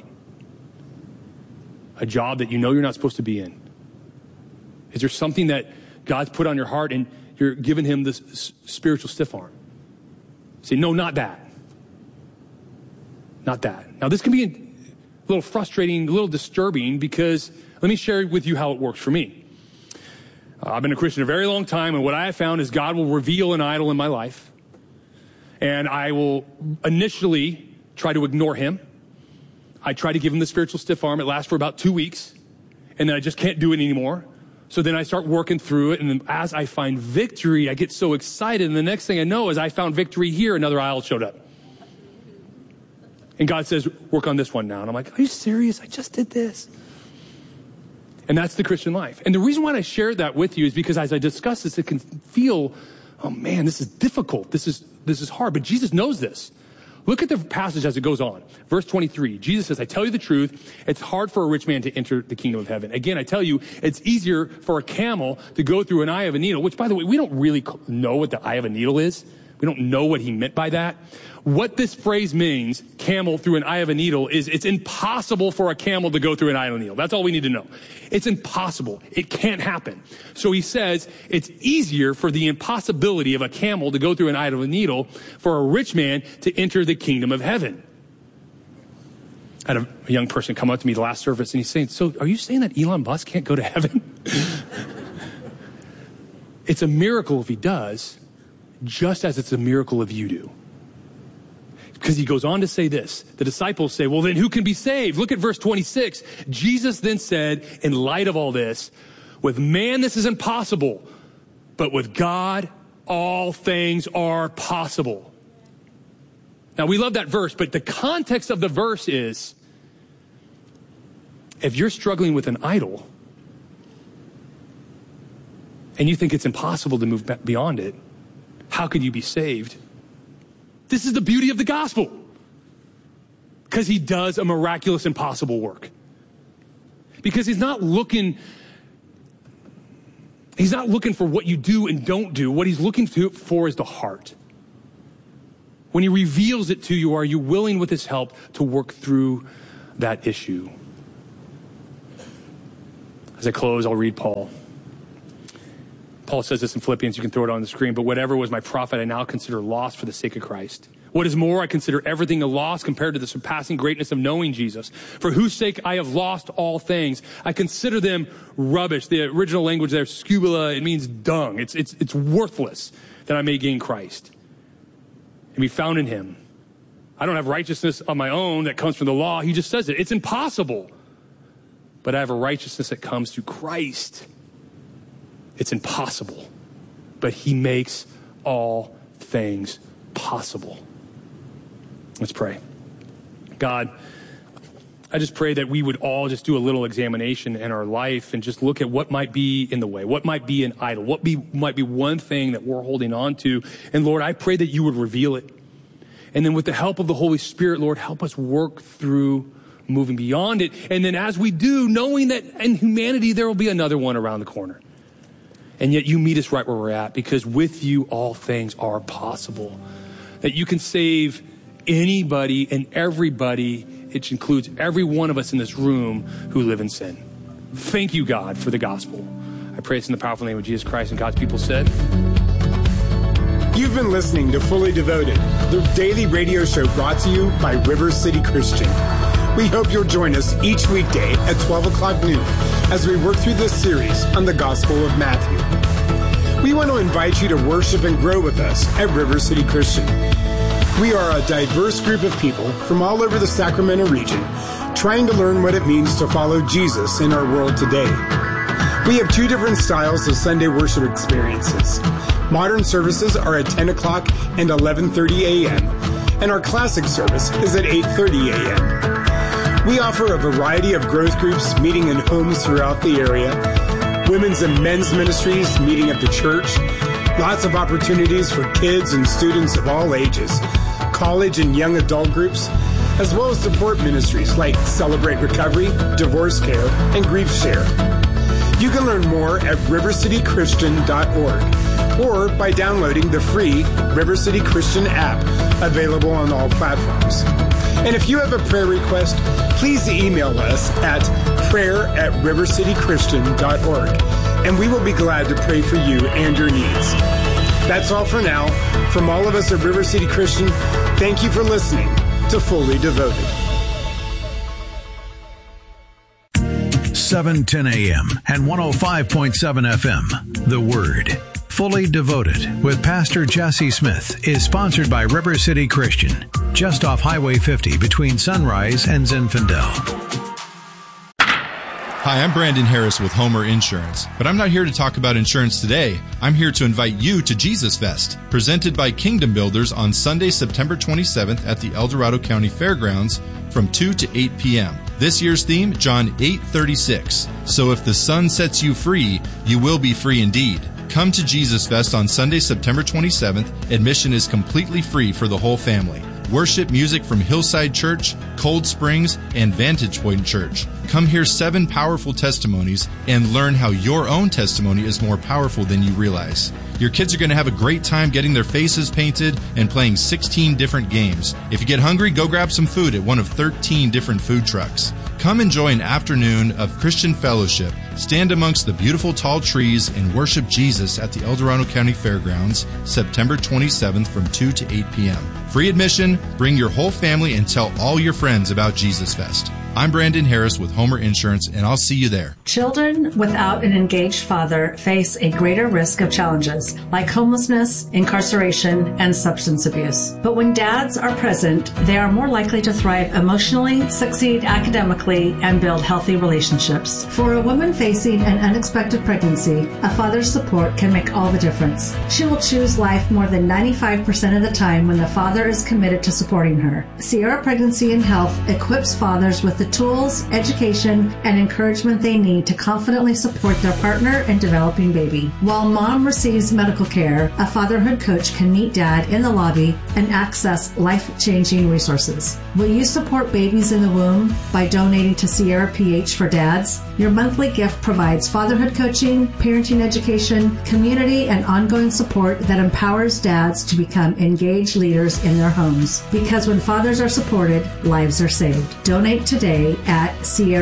A job that you know you're not supposed to be in? Is there something that God's put on your heart and you're giving him this spiritual stiff arm? Say, no, not that. Not that. Now, this can be a little frustrating, a little disturbing, because let me share with you how it works for me. I've been a Christian a very long time, and what I have found is God will reveal an idol in my life, and I will initially try to ignore him. I try to give him the spiritual stiff arm. It lasts for about 2 weeks, and then I just can't do it anymore. So then I start working through it, and then as I find victory, I get so excited, and the next thing I know is I found victory here, another idol showed up. And God says, work on this one now. And I'm like, are you serious? I just did this. And that's the Christian life. And the reason why I shared that with you is because as I discuss this, it can feel, oh man, this is difficult. This is hard. But Jesus knows this. Look at the passage as it goes on. Verse 23, Jesus says, I tell you the truth, it's hard for a rich man to enter the kingdom of heaven. Again, I tell you, it's easier for a camel to go through an eye of a needle, which, by the way, we don't really know what the eye of a needle is. We don't know what he meant by that. What this phrase means, camel through an eye of a needle, is it's impossible for a camel to go through an eye of a needle. That's all we need to know. It's impossible. It can't happen. So he says it's easier for the impossibility of a camel to go through an eye of a needle for a rich man to enter the kingdom of heaven. I had a young person come up to me the last service and he's saying, so are you saying that Elon Musk can't go to heaven? It's a miracle if he does, just as it's a miracle if you do. Because he goes on to say this. The disciples say, well, then who can be saved? Look at verse 26. Jesus then said, in light of all this, with man this is impossible, but with God all things are possible. Now, we love that verse, but the context of the verse is, if you're struggling with an idol and you think it's impossible to move beyond it, how could you be saved? This is the beauty of the gospel. Because he does a miraculous, impossible work. Because he's not looking for what you do and don't do. What he's looking for is the heart. When he reveals it to you, are you willing with his help to work through that issue? As I close, I'll read Paul. Paul says this in Philippians. You can throw it on the screen. But whatever was my profit, I now consider loss for the sake of Christ. What is more, I consider everything a loss compared to the surpassing greatness of knowing Jesus, for whose sake I have lost all things. I consider them rubbish. The original language there, scubula, it means dung. It's worthless that I may gain Christ and be found in him. I don't have righteousness of my own that comes from the law. He just says it. It's impossible. But I have a righteousness that comes through Christ. It's impossible. But he makes all things possible. Let's pray. God, I just pray that we would all just do a little examination in our life and just look at what might be in the way, what might be an idol, might be one thing that we're holding on to. And Lord, I pray that you would reveal it. And then with the help of the Holy Spirit, Lord, help us work through moving beyond it. And then as we do, knowing that in humanity, there will be another one around the corner. And yet you meet us right where we're at, because with you, all things are possible. That you can save anybody and everybody, which includes every one of us in this room who live in sin. Thank you, God, for the gospel. I pray this in the powerful name of Jesus Christ, and God's people said. You've been listening to Fully Devoted, the daily radio show brought to you by River City Christian. We hope you'll join us each weekday at 12 o'clock noon as we work through this series on the Gospel of Matthew. We want to invite you to worship and grow with us at River City Christian. We are a diverse group of people from all over the Sacramento region trying to learn what it means to follow Jesus in our world today. We have two different styles of Sunday worship experiences. Modern services are at 10 o'clock and 11:30 a.m., and our classic service is at 8:30 a.m. We offer a variety of growth groups meeting in homes throughout the area, women's and men's ministries meeting at the church, lots of opportunities for kids and students of all ages, college and young adult groups, as well as support ministries like Celebrate Recovery, Divorce Care, and Grief Share. You can learn more at rivercitychristian.org or by downloading the free River City Christian app, available on all platforms. And if you have a prayer request, please email us at prayer@rivercitychristian.org, and we will be glad to pray for you and your needs. That's all for now. From all of us at River City Christian, thank you for listening to Fully Devoted. 710 AM and 105.7 FM. The Word. Fully Devoted with Pastor Jesse Smith is sponsored by River City Christian, just off Highway 50 between Sunrise and Zinfandel. Hi, I'm Brandon Harris with Homer Insurance, but I'm not here to talk about insurance today. I'm here to invite you to Jesus Fest, presented by Kingdom Builders on Sunday, September 27th at the El Dorado County Fairgrounds from 2 to 8 p.m. This year's theme, John 8:36. So if the Son sets you free, you will be free indeed. Come to Jesus Fest on Sunday, September 27th. Admission is completely free for the whole family. Worship music from Hillside Church, Cold Springs, and Vantage Point Church. Come hear 7 powerful testimonies and learn how your own testimony is more powerful than you realize. Your kids are going to have a great time getting their faces painted and playing 16 different games. If you get hungry, go grab some food at one of 13 different food trucks. Come enjoy an afternoon of Christian fellowship. Stand amongst the beautiful tall trees and worship Jesus at the El Dorado County Fairgrounds, September 27th from 2 to 8 p.m. Free admission, bring your whole family and tell all your friends about Jesus Fest. I'm Brandon Harris with Homer Insurance, and I'll see you there. Children without an engaged father face a greater risk of challenges like homelessness, incarceration, and substance abuse. But when dads are present, they are more likely to thrive emotionally, succeed academically, and build healthy relationships. For a woman facing an unexpected pregnancy, a father's support can make all the difference. She will choose life more than 95% of the time when the father is committed to supporting her. Sierra Pregnancy and Health equips fathers with the the tools, education, and encouragement they need to confidently support their partner and developing baby. While mom receives medical care, a fatherhood coach can meet dad in the lobby and access life-changing resources. Will you support babies in the womb by donating to Sierra PH for Dads? Your monthly gift provides fatherhood coaching, parenting education, community, and ongoing support that empowers dads to become engaged leaders in their homes. Because when fathers are supported, lives are saved. Donate today at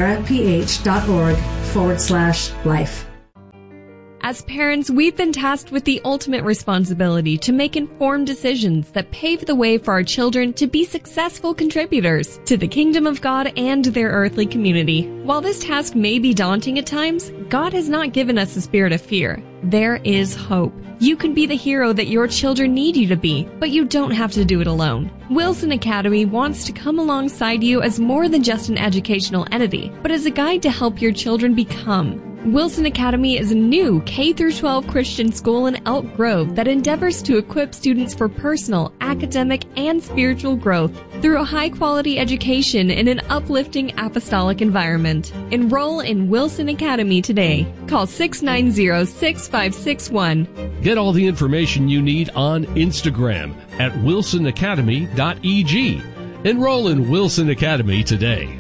sierraph.org/life. As parents, we've been tasked with the ultimate responsibility to make informed decisions that pave the way for our children to be successful contributors to the kingdom of God and their earthly community. While this task may be daunting at times, God has not given us a spirit of fear. There is hope. You can be the hero that your children need you to be, but you don't have to do it alone. Wilson Academy wants to come alongside you as more than just an educational entity, but as a guide to help your children become. Wilson Academy is a new K-12 Christian school in Elk Grove that endeavors to equip students for personal, academic, and spiritual growth through a high-quality education in an uplifting apostolic environment. Enroll in Wilson Academy today. Call 690-6561. Get all the information you need on Instagram at wilsonacademy.eg. Enroll in Wilson Academy today.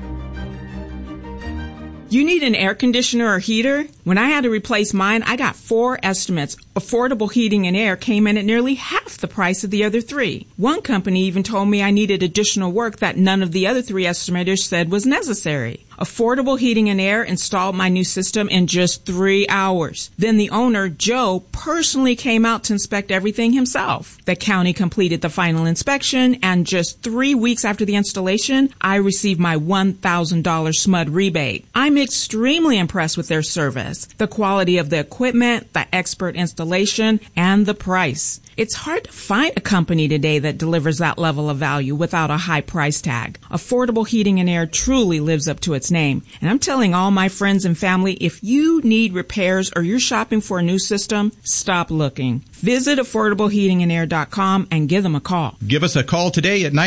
You need an air conditioner or heater? When I had to replace mine, I got 4 estimates. Affordable Heating and Air came in at nearly half the price of the other 3. One company even told me I needed additional work that none of the other 3 estimators said was necessary. Affordable Heating and Air installed my new system in just 3 hours. Then the owner, Joe, personally came out to inspect everything himself. The county completed the final inspection, and just 3 weeks after the installation, I received my $1,000 SMUD rebate. I'm extremely impressed with their service, the quality of the equipment, the expert installation, and the price. It's hard to find a company today that delivers that level of value without a high price tag. Affordable Heating and Air truly lives up to its name. And I'm telling all my friends and family, if you need repairs or you're shopping for a new system, stop looking. Visit AffordableHeatingandAir.com and give them a call. Give us a call today at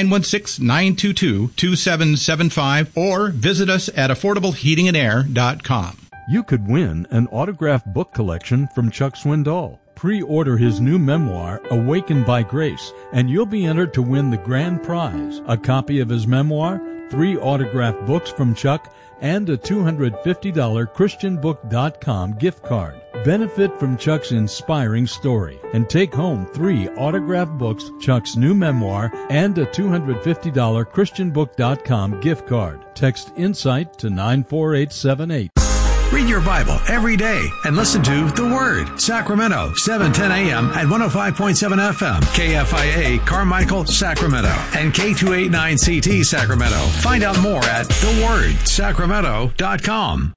916-922-2775 or visit us at AffordableHeatingandAir.com. You could win an autographed book collection from Chuck Swindoll. Pre-order his new memoir, Awakened by Grace, and you'll be entered to win the grand prize, a copy of his memoir, 3 autographed books from Chuck, and a $250 ChristianBook.com gift card. Benefit from Chuck's inspiring story and take home 3 autographed books, Chuck's new memoir, and a $250 ChristianBook.com gift card. Text INSIGHT to 94878. Read your Bible every day and listen to The Word. Sacramento, 7:10 a.m. at 105.7 FM. KFIA, Carmichael, Sacramento. And K289CT, Sacramento. Find out more at thewordsacramento.com.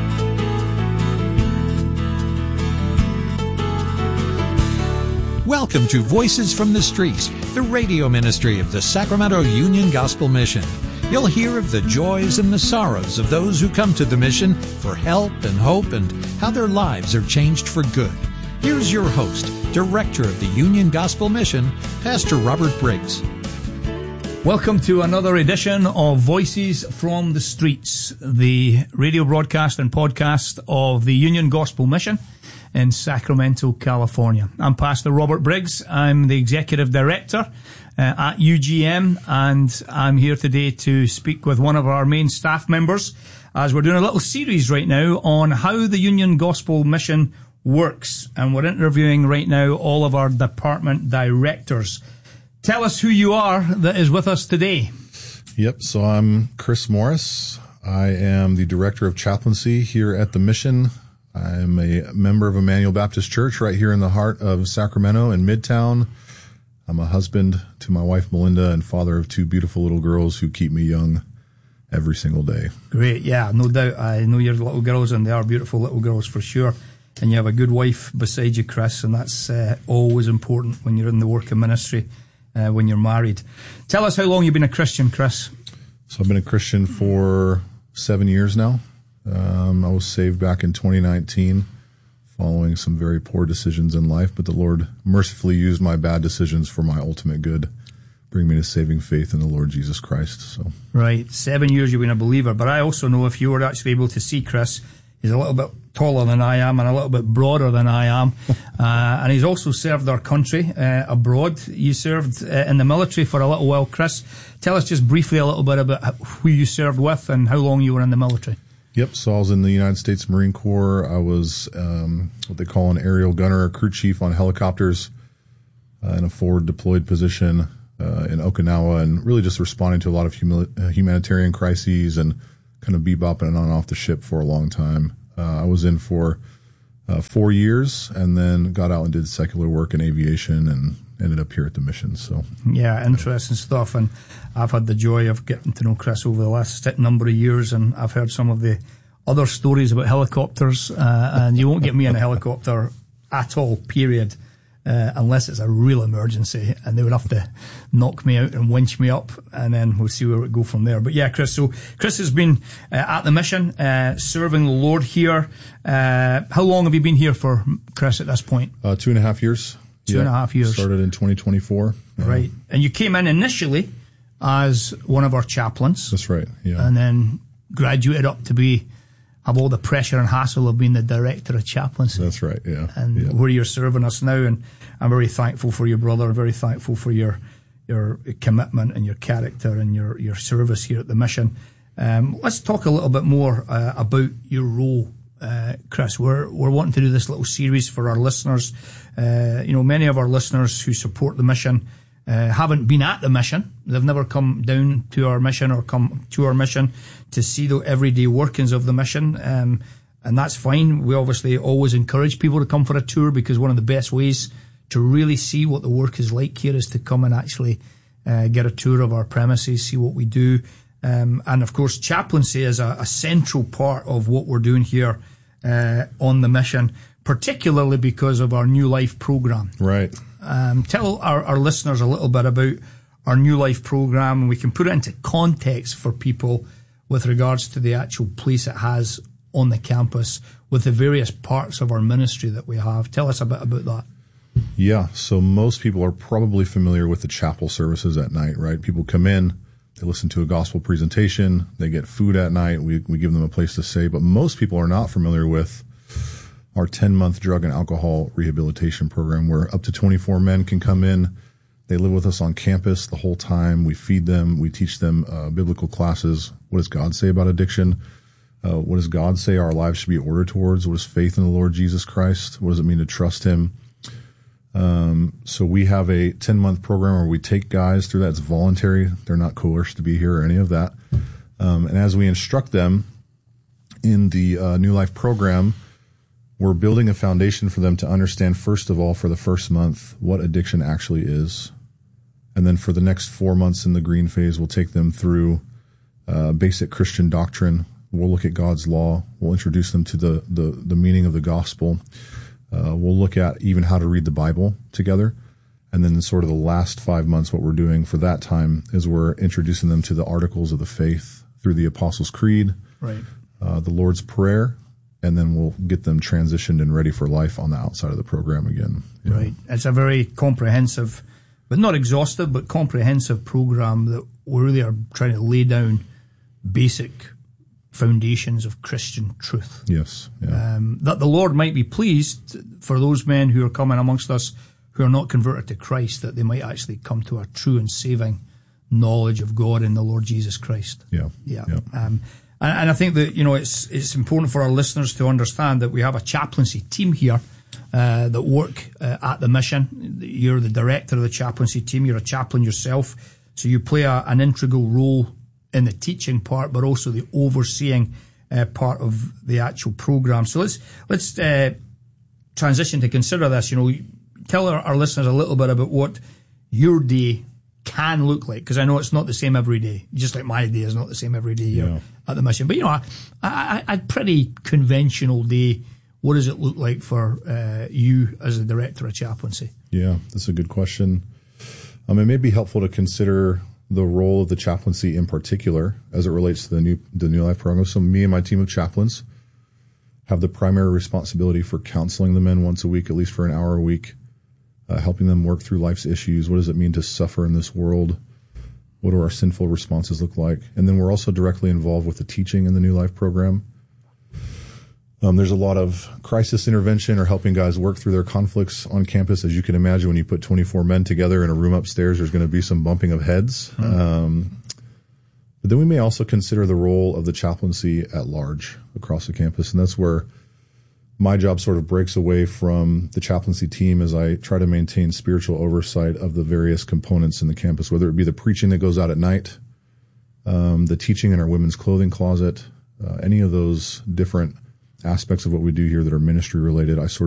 Welcome to Voices from the Streets, the radio ministry of the Sacramento Union Gospel Mission. You'll hear of the joys and the sorrows of those who come to the mission for help and hope and how their lives are changed for good. Here's your host, Director of the Union Gospel Mission, Pastor Robert Briggs. Welcome to another edition of Voices from the Streets, the radio broadcast and podcast of the Union Gospel Mission in Sacramento, California. I'm Pastor Robert Briggs. I'm the Executive Director at UGM, and I'm here today to speak with one of our main staff members as we're doing a little series right now on how the Union Gospel Mission works, and we're interviewing right now all of our department directors. Tell us who you are that is with us today. Yep, so I'm Chris Morris. I am the Director of Chaplaincy here at the Mission. I'm a member of Emmanuel Baptist Church right here in the heart of Sacramento in Midtown. I'm a husband to my wife, Melinda, and father of 2 beautiful little girls who keep me young every single day. Great, yeah, no doubt. I know your little girls, and they are beautiful little girls for sure. And you have a good wife beside you, Chris, and that's always important when you're in the work of ministry, when you're married. Tell us how long you've been a Christian, Chris. So I've been a Christian for 7 years now. I was saved back in 2019. Following some very poor decisions in life, but the Lord mercifully used my bad decisions for my ultimate good bring me to saving faith in the Lord Jesus Christ. So right, 7 years you've been a believer. But I also know if you were actually able to see Chris, he's a little bit taller than I am and a little bit broader than I am. And he's also served our country abroad. You served in the military for a little while, Chris. Tell us just briefly a little bit about who you served with and how long you were in the military. Yep, so I was in the United States Marine Corps. I was what they call an aerial gunner, a crew chief on helicopters in a forward deployed position in Okinawa, and really just responding to a lot of humanitarian crises and kind of bebopping on and off the ship for a long time. I was in for 4 years and then got out and did secular work in aviation and ended up here at the mission. So yeah, interesting stuff. And I've had the joy of getting to know Chris over the last number of years, and I've heard some of the other stories about helicopters, and you won't get me in a helicopter at all, period. Unless it's a real emergency and they would have to knock me out and winch me up, and then we'll see where it go from there. But yeah, Chris, so Chris has been at the mission, serving the Lord here. How long have you been here for, Chris, at this point? 2.5 years. 2.5 years. Started in 2024. Right. And you came in initially as one of our chaplains. That's right, yeah. And then graduated up to have all the pressure and hassle of being the director of chaplaincy. That's right, yeah. And where you're serving us now, and I'm very thankful for your brother, very thankful for your commitment and your character and your service here at the mission. Let's talk a little bit more about your role, Chris. We're wanting to do this little series for our listeners. Many of our listeners who support the mission haven't been at the mission. They've never come down to our mission or come to our mission to see the everyday workings of the mission. And that's fine. We obviously always encourage people to come for a tour, because one of the best ways to really see what the work is like here is to come and actually get a tour of our premises, see what we do. And of course, chaplaincy is a central part of what we're doing here on the mission, particularly because of our New Life program. Right. Tell our listeners a little bit about our New Life program, and we can put it into context for people with regards to the actual place it has on the campus with the various parts of our ministry that we have. Tell us a bit about that. Yeah, so most people are probably familiar with the chapel services at night, right? People come in, they listen to a gospel presentation, they get food at night, we give them a place to stay, but most people are not familiar with our 10-month drug and alcohol rehabilitation program, where up to 24 men can come in. They live with us on campus the whole time. We feed them. We teach them biblical classes. What does God say about addiction? What does God say our lives should be ordered towards? What is faith in the Lord Jesus Christ? What does it mean to trust Him? So we have a 10-month program where we take guys through that. It's voluntary. They're not coerced to be here or any of that. And as we instruct them in the New Life program, we're building a foundation for them to understand, first of all, for the first month, what addiction actually is. And then for the next 4 months in the green phase, we'll take them through basic Christian doctrine. We'll look at God's law. We'll introduce them to the meaning of the gospel. We'll look at even how to read the Bible together. And then in sort of the last 5 months, what we're doing for that time is we're introducing them to the articles of the faith through the Apostles' Creed, right, the Lord's Prayer, and then we'll get them transitioned and ready for life on the outside of the program again. Right. It's a very comprehensive, but not exhaustive, but comprehensive program that we really are trying to lay down basic foundations of Christian truth. Yes. Yeah. That the Lord might be pleased for those men who are coming amongst us who are not converted to Christ, that they might actually come to a true and saving knowledge of God in the Lord Jesus Christ. Yeah. Yeah. And I think that, it's important for our listeners to understand that we have a chaplaincy team here that work at the mission. You're the director of the chaplaincy team. You're a chaplain yourself. So you play an integral role in the teaching part, but also the overseeing part of the actual program. So let's transition to consider this. Tell our listeners a little bit about what your day can look like, because I know it's not the same every day, just like my day is not the same every day here at the mission. But a pretty conventional day. What does it look like for you as the director of chaplaincy? Yeah, that's a good question. It may be helpful to consider the role of the chaplaincy in particular as it relates to the New Life program. So me and my team of chaplains have the primary responsibility for counseling the men once a week, at least for an hour a week. helping them work through life's issues. What does it mean to suffer in this world? What do our sinful responses look like? And then we're also directly involved with the teaching in the New Life program. There's a lot of crisis intervention or helping guys work through their conflicts on campus. As you can imagine, when you put 24 men together in a room upstairs, there's going to be some bumping of heads. But then we may also consider the role of the chaplaincy at large across the campus. And that's where my job sort of breaks away from the chaplaincy team as I try to maintain spiritual oversight of the various components in the campus, whether it be the preaching that goes out at night, the teaching in our women's clothing closet, any of those different aspects of what we do here that are ministry related. I sort